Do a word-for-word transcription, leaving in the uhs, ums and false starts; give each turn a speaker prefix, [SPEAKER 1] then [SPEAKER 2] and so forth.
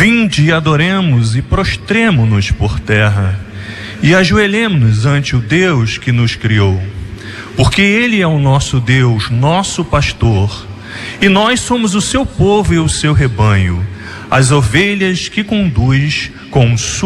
[SPEAKER 1] Vinde e adoremos e prostremo-nos por terra, e ajoelhemo-nos ante o Deus que nos criou, porque Ele é o nosso Deus, nosso pastor, e nós somos o seu povo e o seu rebanho, as ovelhas que conduz com sua